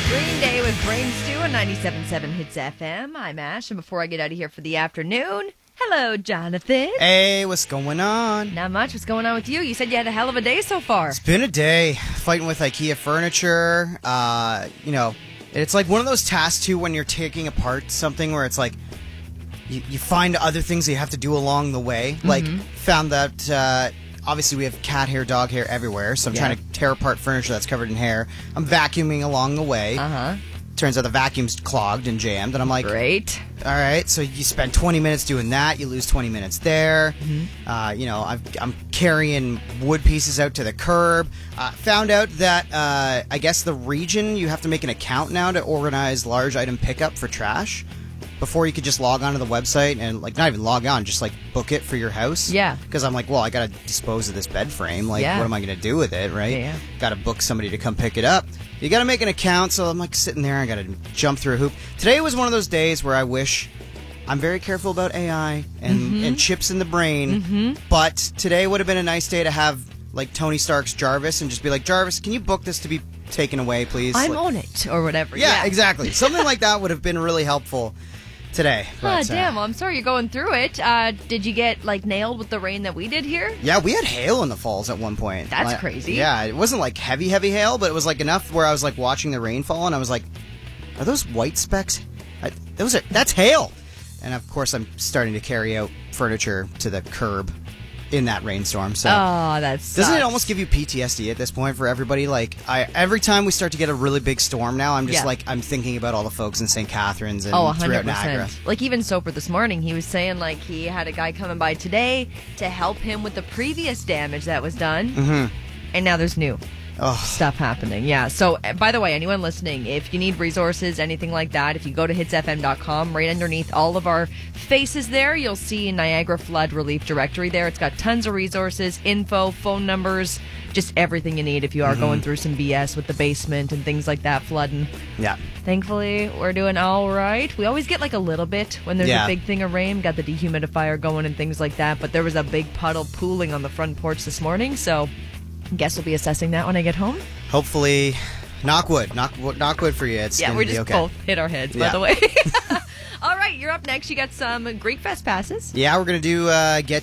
Green Day with Brain Stew on 97.7 Hits FM. I'm Ash, and before I get out of here for the afternoon, hello, Jonathan. Hey, what's going on? Not much. What's going on with you? You said you had a hell of a day so far. It's been a day fighting with IKEA furniture. It's like one of those tasks, too, when you're taking apart something where it's like you find other things that you have to do along the way. Like, found that... obviously, we have cat hair, dog hair everywhere, so I'm trying to tear apart furniture that's covered in hair. I'm vacuuming along the way. Turns out the vacuum's clogged and jammed, and I'm like... Great. All right, so you spend 20 minutes doing that, you lose 20 minutes there. I'm carrying wood pieces out to the curb. Found out that, I guess the region, you have to make an account now to organize large item pickup for trash. Before you could just log onto the website and, like, not even log on, just, like, book it for your house. Yeah. Because I'm like, well, I got to dispose of this bed frame. Like, what am I going to do with it, right? Yeah. Got to book somebody to come pick it up. You got to make an account, so I'm, like, sitting there. I got to jump through a hoop. Today was one of those days where I wish... I'm very careful about AI and chips in the brain, but today would have been a nice day to have, like, Tony Stark's Jarvis and just be like, Jarvis, can you book this to be taken away, please? I'm on it, or whatever. Yeah, exactly. Something like that would have been really helpful today. But, damn. Well, I'm sorry you're going through it. Did you get, like, nailed with the rain that we did here? Yeah, we had hail in the falls at one point. That's crazy. Yeah, it wasn't, like, heavy hail, but it was, like, enough where I was, like, watching the rain fall, and I was like, are those white specks? That's hail. And, of course, I'm starting to carry out furniture to the curb in that rainstorm. So that sucks. Doesn't it almost give you PTSD at this point for everybody? Like, every time we start to get a really big storm now, I'm just like, I'm thinking about all the folks in St. Catharines and throughout Niagara. Like, even Soper this morning, he was saying, like, he had a guy coming by today to help him with the previous damage that was done. And now there's new stuff happening. Yeah. So, by the way, anyone listening, if you need resources, anything like that, if you go to hitsfm.com, right underneath all of our faces there, you'll see Niagara Flood Relief Directory there. It's got tons of resources, info, phone numbers, just everything you need if you are going through some BS with the basement and things like that flooding. Yeah. Thankfully, we're doing all right. We always get like a little bit when there's a big thing of rain. Got the dehumidifier going and things like that. But there was a big puddle pooling on the front porch this morning, so I guess we'll be assessing that when I get home. Hopefully, knock wood for you. It's we're just okay. both hit our heads, by the way. All right, you're up next. You got some Greek Fest passes. Yeah, we're going to do Get